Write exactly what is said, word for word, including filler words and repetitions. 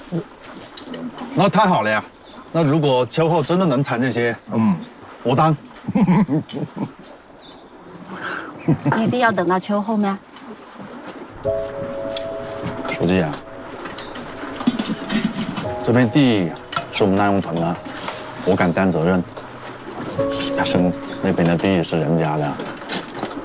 那太好了呀！那如果秋后真的能采那些，嗯，我当。 你一定要等到秋后吗？ 书记啊，这片地是我们南永屯的，我敢担责任。但是那边的地是人家的。